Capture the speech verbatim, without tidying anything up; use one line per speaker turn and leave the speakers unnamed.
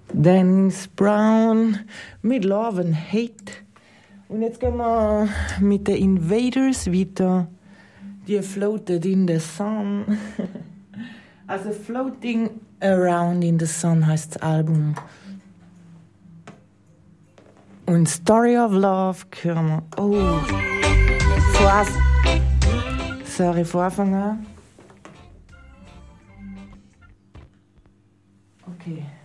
Dennis Brown mit Love and Hate. Und jetzt gehen wir mit den Invaders weiter. Die Floated in the Sun. Also Floating Around in the Sun heißt das Album. Und Story of Love hören wir. Oh. Vor, sorry, von Anfang an. Okay.